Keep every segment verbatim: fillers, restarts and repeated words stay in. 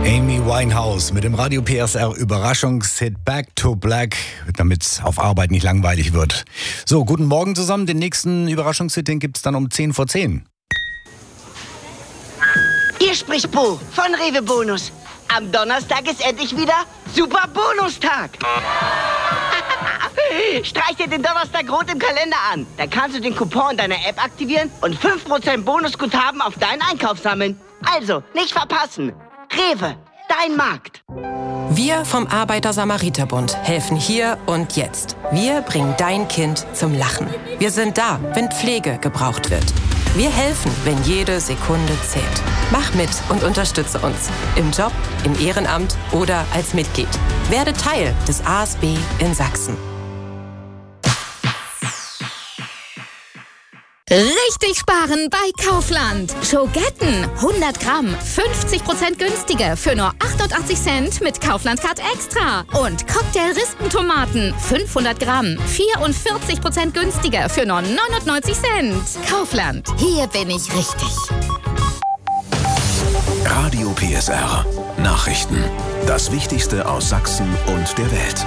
Amy Winehouse mit dem Radio P S R Überraschungshit Back to Black, damit es auf Arbeit nicht langweilig wird. So, guten Morgen zusammen. Den nächsten Überraschungshit, den gibt's dann um zehn vor zehn. Hier spricht Bo von Rewe Bonus. Am Donnerstag ist endlich wieder Super Bonustag. Streich dir den Donnerstag rot im Kalender an. Da kannst du den Coupon deiner App aktivieren und fünf Prozent Bonusguthaben auf deinen Einkauf sammeln. Also, nicht verpassen. Rewe, dein Markt. Wir vom Arbeiter-Samariter-Bund helfen hier und jetzt. Wir bringen dein Kind zum Lachen. Wir sind da, wenn Pflege gebraucht wird. Wir helfen, wenn jede Sekunde zählt. Mach mit und unterstütze uns. Im Job, im Ehrenamt oder als Mitglied. Werde Teil des A S B in Sachsen. Richtig sparen bei Kaufland. Schogetten hundert Gramm, fünfzig Prozent günstiger für nur achtundachtzig Cent mit Kaufland Card Extra. Und Cocktail-Rispentomaten fünfhundert Gramm, vierundvierzig Prozent günstiger für nur neunundneunzig Cent. Kaufland, hier bin ich richtig. Radio P S R. Nachrichten. Das Wichtigste aus Sachsen und der Welt.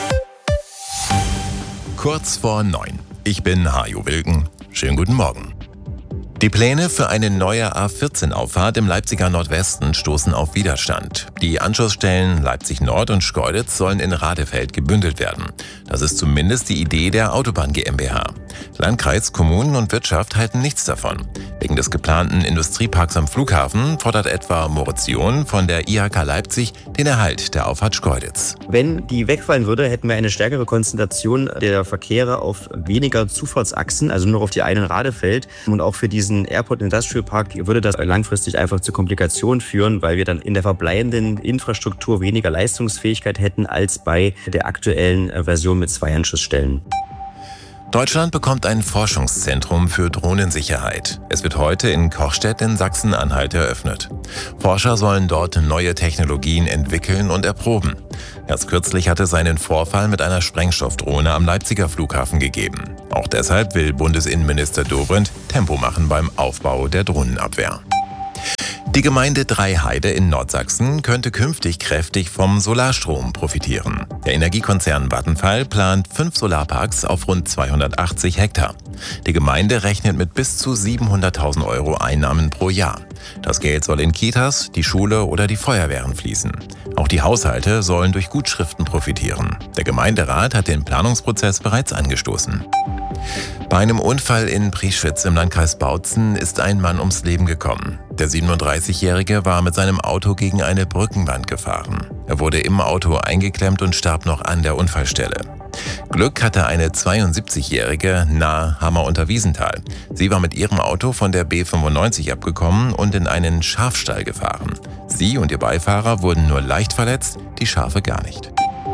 Kurz vor neun. Ich bin Hajo Wilken. Schönen guten Morgen. Die Pläne für eine neue A vierzehn Auffahrt im Leipziger Nordwesten stoßen auf Widerstand. Die Anschlussstellen Leipzig Nord und Schkeuditz sollen in Radefeld gebündelt werden. Das ist zumindest die Idee der Autobahn GmbH. Landkreis, Kommunen und Wirtschaft halten nichts davon. Wegen des geplanten Industrieparks am Flughafen fordert etwa Moritz John von der I H K Leipzig den Erhalt der Auffahrt Schkeuditz. Wenn die wegfallen würde, hätten wir eine stärkere Konzentration der Verkehre auf weniger Zufahrtsachsen, also nur auf die einen Radefeld. Und auch für diesen Airport Industrial Park würde das langfristig einfach zu Komplikationen führen, weil wir dann in der verbleibenden Infrastruktur weniger Leistungsfähigkeit hätten als bei der aktuellen Version mit zwei Anschlussstellen. Deutschland bekommt ein Forschungszentrum für Drohnensicherheit. Es wird heute in Kochstedt in Sachsen-Anhalt eröffnet. Forscher sollen dort neue Technologien entwickeln und erproben. Erst kürzlich hatte es einen Vorfall mit einer Sprengstoffdrohne am Leipziger Flughafen gegeben. Auch deshalb will Bundesinnenminister Dobrindt Tempo machen beim Aufbau der Drohnenabwehr. Die Gemeinde Dreiheide in Nordsachsen könnte künftig kräftig vom Solarstrom profitieren. Der Energiekonzern Vattenfall plant fünf Solarparks auf rund zweihundertachtzig Hektar. Die Gemeinde rechnet mit bis zu siebenhunderttausend Euro Einnahmen pro Jahr. Das Geld soll in Kitas, die Schule oder die Feuerwehren fließen. Auch die Haushalte sollen durch Gutschriften profitieren. Der Gemeinderat hat den Planungsprozess bereits angestoßen. Bei einem Unfall in Prieschwitz im Landkreis Bautzen ist ein Mann ums Leben gekommen. Der siebenunddreißigjährige war mit seinem Auto gegen eine Brückenwand gefahren. Er wurde im Auto eingeklemmt und starb noch an der Unfallstelle. Glück hatte eine zweiundsiebzigjährige nahe Hammer unter Wiesenthal. Sie war mit ihrem Auto von der B fünfundneunzig abgekommen und in einen Schafstall gefahren. Sie und ihr Beifahrer wurden nur leicht verletzt, die Schafe gar nicht.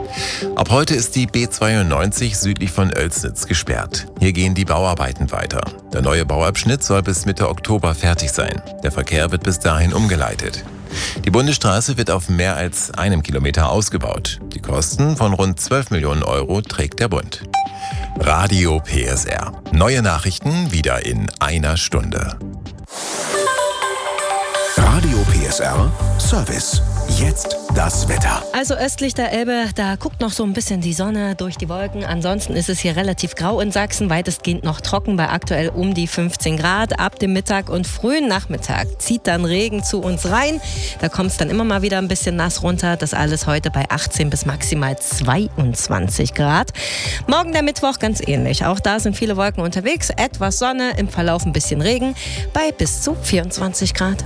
Ab heute ist die B zweiundneunzig südlich von Oelsnitz gesperrt. Hier gehen die Bauarbeiten weiter. Der neue Bauabschnitt soll bis Mitte Oktober fertig sein. Der Verkehr wird bis dahin umgeleitet. Die Bundesstraße wird auf mehr als einem Kilometer ausgebaut. Die Kosten von rund zwölf Millionen Euro trägt der Bund. Radio P S R. Neue Nachrichten wieder in einer Stunde. Radio P S R Service. Jetzt das Wetter. Also östlich der Elbe, da guckt noch so ein bisschen die Sonne durch die Wolken. Ansonsten ist es hier relativ grau in Sachsen, weitestgehend noch trocken bei aktuell um die fünfzehn Grad. Ab dem Mittag und frühen Nachmittag zieht dann Regen zu uns rein. Da kommt es dann immer mal wieder ein bisschen nass runter. Das alles heute bei achtzehn bis maximal zweiundzwanzig Grad. Morgen der Mittwoch ganz ähnlich. Auch da sind viele Wolken unterwegs. Etwas Sonne, im Verlauf ein bisschen Regen bei bis zu vierundzwanzig Grad.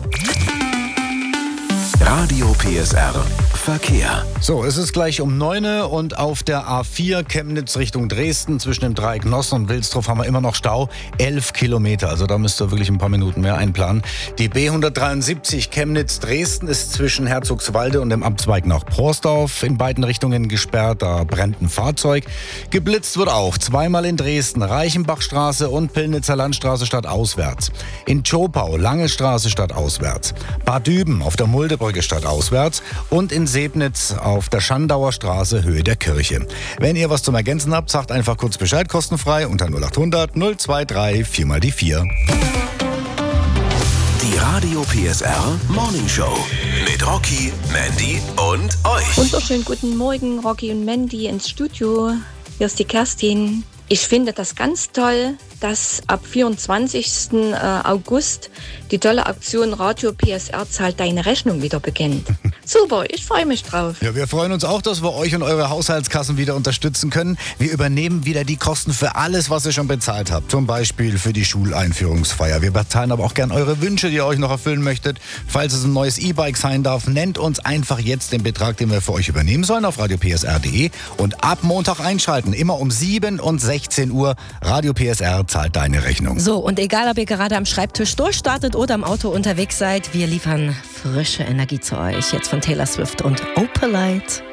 Radio P S R Verkehr. So, es ist gleich um neun und auf der A vier Chemnitz Richtung Dresden zwischen dem Dreieck Nossen und Wilsdorf haben wir immer noch Stau. elf Kilometer, also da müsst ihr wirklich ein paar Minuten mehr einplanen. Die B hundertdreiundsiebzig Chemnitz Dresden ist zwischen Herzogswalde und dem Abzweig nach Prorsdorf in beiden Richtungen gesperrt. Da brennt ein Fahrzeug. Geblitzt wird auch zweimal in Dresden, Reichenbachstraße und Pillnitzer Landstraße stadtauswärts. In Zschopau, Lange Straße stadtauswärts. Bad Düben auf der Muldebrücke stadtauswärts und in Sebnitz auf der Schandauer Straße Höhe der Kirche. Wenn ihr was zum Ergänzen habt, sagt einfach kurz Bescheid, kostenfrei unter null achthundert null zwei drei vier mal die vier. Die Die Radio P S R Morning Show mit Rocky, Mandy und euch. Wunderschönen guten Morgen, Rocky und Mandy ins Studio. Hier ist die Kerstin. Ich finde das ganz toll, dass ab vierundzwanzigsten August die tolle Aktion Radio P S R zahlt deine Rechnung wieder beginnt. Super, ich freue mich drauf. Ja, wir freuen uns auch, dass wir euch und eure Haushaltskassen wieder unterstützen können. Wir übernehmen wieder die Kosten für alles, was ihr schon bezahlt habt. Zum Beispiel für die Schuleinführungsfeier. Wir bezahlen aber auch gern eure Wünsche, die ihr euch noch erfüllen möchtet. Falls es ein neues E-Bike sein darf, nennt uns einfach jetzt den Betrag, den wir für euch übernehmen sollen auf radio p s r punkt d e und ab Montag einschalten. Immer um sieben und sechzehn Uhr. Radio P S R zahlt deine Rechnung. So, und egal, ob ihr gerade am Schreibtisch durchstartet oder im Auto unterwegs seid, wir liefern frische Energie zu euch. Jetzt von Taylor Swift und Opalite.